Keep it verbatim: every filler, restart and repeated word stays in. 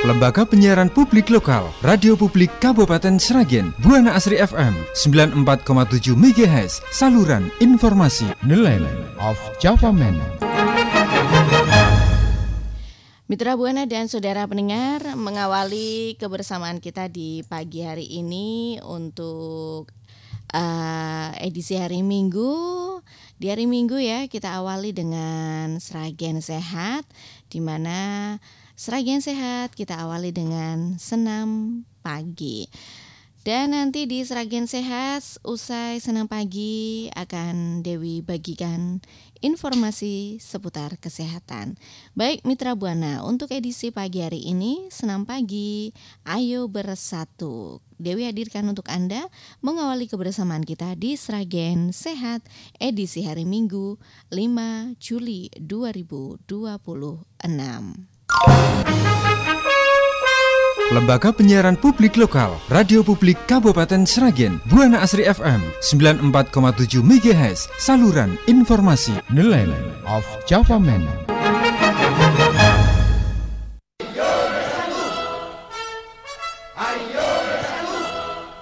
Lembaga Penyiaran Publik Lokal, Radio Publik Kabupaten Sragen, Buana Asri F M sembilan puluh empat koma tujuh megahertz, saluran informasi Nelayan of Java Man. Mitra Buana dan saudara pendengar, mengawali kebersamaan kita di pagi hari ini untuk uh, edisi hari Minggu. Di hari Minggu ya, kita awali dengan Sragen Sehat, di mana Sragen Sehat kita awali dengan senam pagi. Dan nanti di Sragen Sehat, usai senam pagi akan Dewi bagikan informasi seputar kesehatan. Baik Mitra Buana, untuk edisi pagi hari ini, senam pagi, ayo bersatu. Dewi hadirkan untuk Anda mengawali kebersamaan kita di Sragen Sehat, edisi hari Minggu lima Juli dua ribu dua puluh enam. Lembaga Penyiaran Publik Lokal, Radio Publik Kabupaten Sragen, Buana Asri F M sembilan puluh empat koma tujuh megahertz, saluran informasi Nelayan of Java Man.